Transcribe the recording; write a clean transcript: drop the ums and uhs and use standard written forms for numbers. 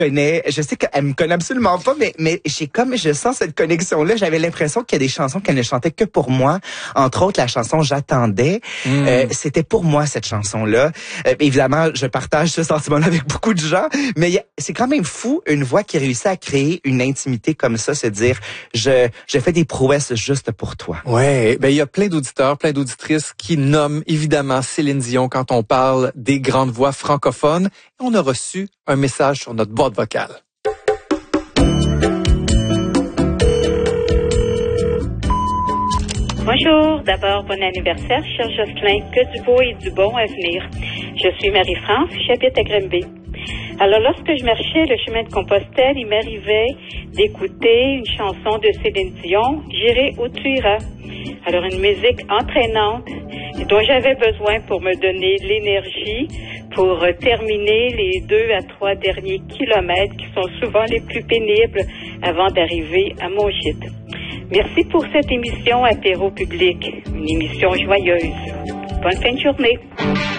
Je sais qu'elle me connaît absolument pas, mais je sens cette connexion-là. J'avais l'impression qu'il y a des chansons qu'elle ne chantait que pour moi. Entre autres, la chanson J'attendais. C'était pour moi, cette chanson-là. Évidemment, je partage ce sentiment-là avec beaucoup de gens, mais c'est quand même fou, une voix qui réussit à créer une intimité comme ça, se dire, je fais des prouesses juste pour toi. Ouais, il y a plein d'auditeurs, plein d'auditrices qui nomment évidemment Céline Dion quand on parle des grandes voix francophones. Et on a reçu un message sur notre boîte vocale. Bonjour, d'abord bon anniversaire, cher Jocelyn, que du beau et du bon à venir. Je suis Marie-France, j'habite à Grimby. Alors lorsque je marchais le chemin de Compostelle, il m'arrivait d'écouter une chanson de Céline Dion, J'irai où tu iras. Alors une musique entraînante dont j'avais besoin pour me donner l'énergie pour terminer les 2 à 3 derniers kilomètres qui sont souvent les plus pénibles avant d'arriver à mon gîte. Merci pour cette émission Apéro Public, une émission joyeuse. Bonne fin de journée.